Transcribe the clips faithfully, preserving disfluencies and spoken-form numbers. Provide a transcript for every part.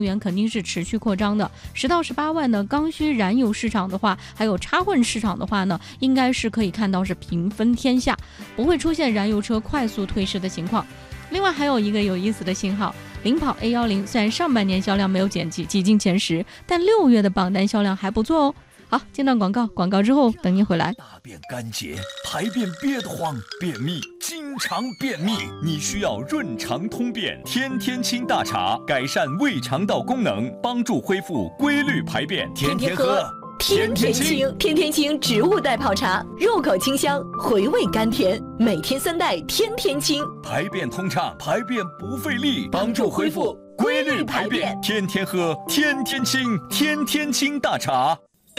源肯定是持续扩张的，十到十八万的刚需燃油市场的话，还有插混市场的话呢，应该是可以看到是平分天下，不会出现燃油车快速退市的情况。另外还有一个有意思的信号，领跑 A 一零 虽然上半年销量没有减记挤进前十，但六月的榜单销量还不错哦。好，间段广告，广告之后等你回来。 大便干结，排便憋得慌，便秘，经常便秘，你需要润肠通便天天清大茶，改善胃肠道功能，帮助恢复规律排便，天天喝。 天天清，天天清植物代泡茶，入口清香，回味甘甜，每天三袋，天天清， 排便通畅，排便不费力，帮助恢复规律排便，天天喝，天天清，天天清大茶。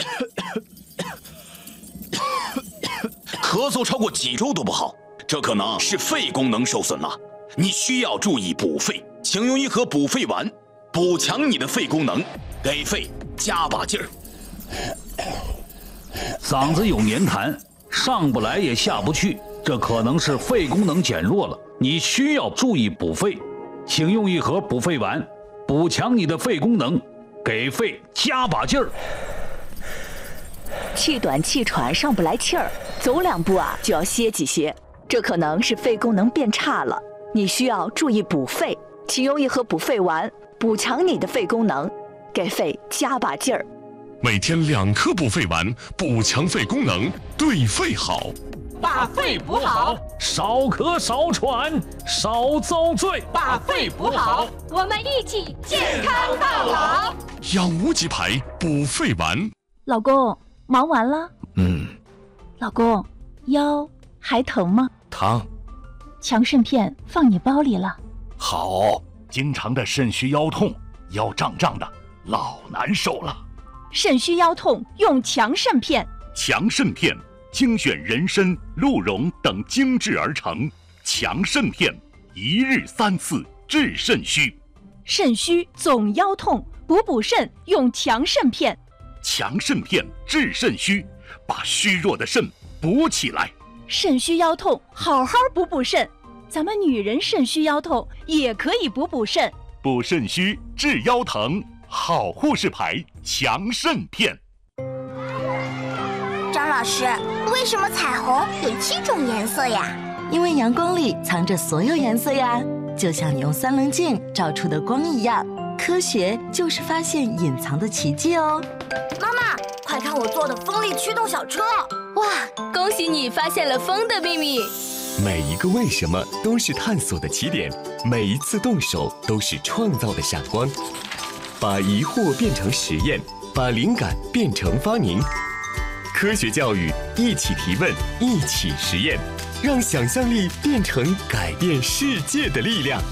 咳嗽超过几周都不好，这可能是肺功能受损了，你需要注意补肺，请用一盒补肺丸，补强你的肺功能，给肺加把劲儿。 嗓子有黏痰，上不来也下不去，这可能是肺功能减弱了，你需要注意补肺，请用一盒补肺丸，补强你的肺功能，给肺加把劲儿。 气短气喘上不来气儿，走两步啊就要歇几歇，这可能是肺功能变差了，你需要注意补肺，请用一盒补肺丸，补强你的肺功能，给肺加把劲儿。 每天两颗补肺丸，补强肺功能，对肺好。 把肺补好， 少咳少喘少遭罪。 把肺补好， 我们一起健康到老。 养无极牌补肺丸。 老公，忙完了？ 嗯。 老公，腰还疼吗？ 疼。 强肾片放你包里了。 好，经常的肾虚腰痛，腰胀胀的，老难受了。 肾虚腰痛用强肾片。 强肾片精选人参、鹿茸等精制而成，强肾片一日三次治肾虚。 肾虚总腰痛，补补肾用强肾片。 强肾片治肾虚，把虚弱的肾补起来。 肾虚腰痛，好好补补肾。咱们女人肾虚腰痛也可以补补肾。 补肾虚治腰疼，好护士牌强肾片。 张老师，为什么彩虹有七种颜色呀？ 因为阳光里藏着所有颜色呀，就像你用三棱镜照出的光一样。科学就是发现隐藏的奇迹哦。 妈妈，快看我做的风力驱动小车！ 哇，恭喜你发现了风的秘密。 每一个为什么都是探索的起点，每一次动手都是创造的闪光。把疑惑变成实验，把灵感变成发明。科学教育，一起提问，一起实验，让想象力变成改变世界的力量。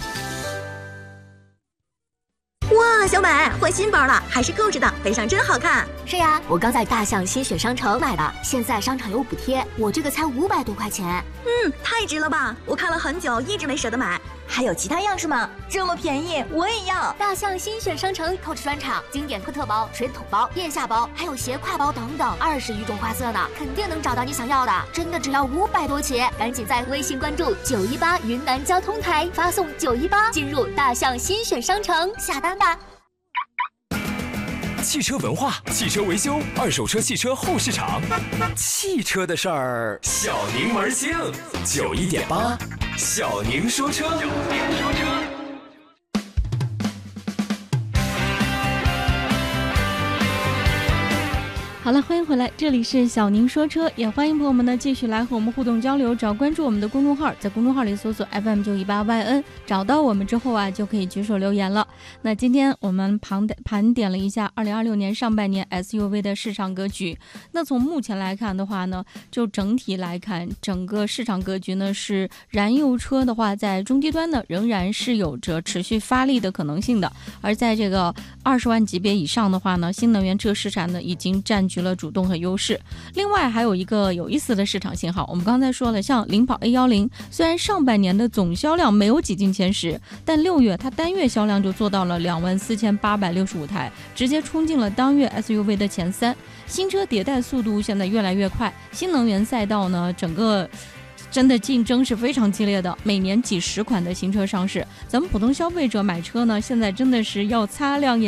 哇，小美换新包了，还是购置的，背上真好看。 是呀，我刚在大象新选商城买的，现在商场有补贴，我这个才五百多块钱。 嗯，太值了吧！我看了很久，一直没舍得买。还有其他样式吗？这么便宜，我也要！ 大象新选商城购置专场，经典昆特包、水桶包、腋下包，还有斜挎包等等，二十余种花色呢，肯定能找到你想要的。真的只要五百多起，赶紧在微信关注九一八云南交通台，发送九一八进入大象新选商城下单吧。 汽车文化，汽车维修，二手车汽车后市场，汽车的事儿，小宁门兴，九一点八，小宁说车。小宁说车。 好了，欢迎回来，这里是小宁说车，也欢迎朋友们呢继续来和我们互动交流，只要关注我们的公众号，在公众号里搜索 F M 九一八 Y N， 找到我们之后啊，就可以举手留言了。那今天我们盘盘点了一下二零二六年上半年 S U V 的市场格局。那从目前来看的话呢，就整体来看，整个市场格局呢是燃油车的话，在中低端呢仍然是有着持续发力的可能性的，而在这个二十万级别以上的话呢，新能源车市场呢已经占据了主动和优势。另外还有一个有意思的市场信号，我们刚才说了，像领跑 A 一零， 虽然上半年的总销量没有挤进前十，但六月它单月销量就做到了两万四千八百六十五台，直接冲进了当月 S U V 的前三。新车迭代速度现在越来越快，新能源赛道呢整个真的竞争是非常激烈的，每年几十款的新车上市，咱们普通消费者买车呢，现在真的是要擦亮眼